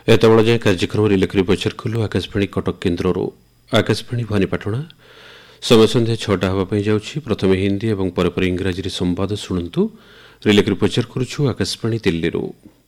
ଏତେବେଳେ ଯାଏଁ କାର୍ଯ୍ୟକ୍ରମ ରିଲେକରି ପଚାର କଲୁ ଆକାଶବାଣୀ କଟକ କେନ୍ଦ୍ରରୁ। ଆକାଶବାଣୀ ଭବାନୀପାଟଣା ସମୟ ସନ୍ଧ୍ୟା 6ଟା ହେବା ପାଇଁ ଯାଉଛି। ପ୍ରଥମେ ହିନ୍ଦୀ ଏବଂ ପରେ ପରେ ଇଂରାଜୀରେ ସମ୍ବାଦ ଶୁଣନ୍ତୁ। ରିଲେକରି ପଚାର କରୁଛୁ ଆକାଶବାଣୀ ଦିଲ୍ଲୀରୁ।